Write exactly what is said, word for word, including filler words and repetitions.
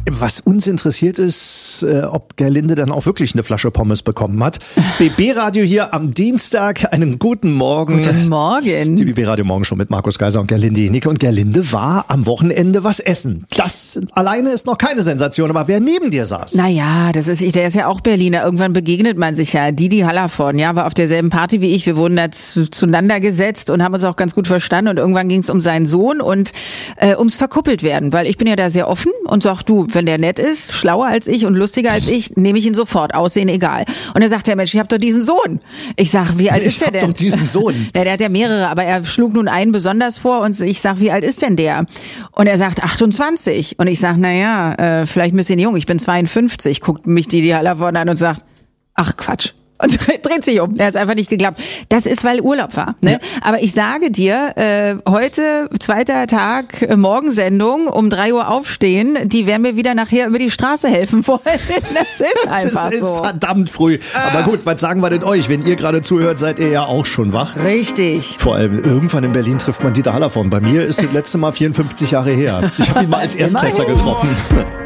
Was uns interessiert ist, äh, ob Gerlinde dann auch wirklich eine Flasche Pommes bekommen hat. B B-Radio hier am Dienstag. Einen guten Morgen. Guten Morgen. Die B B-Radio Morgen schon mit Markus Geiser und Gerlinde Jenicke. Und Gerlinde war am Wochenende was essen. Das alleine ist noch keine Sensation, aber wer neben dir saß? Naja, das ist, der ist ja auch Berliner. Irgendwann begegnet man sich ja. Didi Hallervorden, ja, war auf derselben Party wie ich. Wir wurden da zu, zueinander gesetzt und haben uns auch ganz gut verstanden. Und irgendwann ging es um seinen Sohn und äh, ums verkuppelt werden. Weil ich bin ja da sehr offen und sag, du, wenn der nett ist, schlauer als ich und lustiger als ich, nehme ich ihn sofort. Aussehen egal. Und er sagt der Mensch, ich habe doch diesen Sohn. Ich sag, wie alt ist der denn? Ich hab doch diesen Sohn. Ja, der hat ja mehrere, aber er schlug nun einen besonders vor und ich sag, wie alt ist denn der? Und er sagt achtundzwanzig. Und ich sag, na ja, äh, vielleicht ein bisschen jung. Ich bin zweiundfünfzig. Guckt mich die Hallervorden an und sagt, ach Quatsch. Und dreht sich um. Er hat es einfach nicht geglaubt. Das ist, weil Urlaub war. Ne? Ja. Aber ich sage dir, äh, heute, zweiter Tag, äh, Morgensendung, um drei Uhr aufstehen, die werden mir wieder nachher über die Straße helfen wollen. Das ist einfach Das ist so. verdammt früh. Aber gut, was sagen wir denn euch? Wenn ihr gerade zuhört, seid ihr ja auch schon wach. Richtig. Vor allem, irgendwann in Berlin trifft man Dieter Hallervorden. Bei mir ist das letzte Mal vierundfünfzig Jahre her. Ich habe ihn mal als Erstklässler getroffen.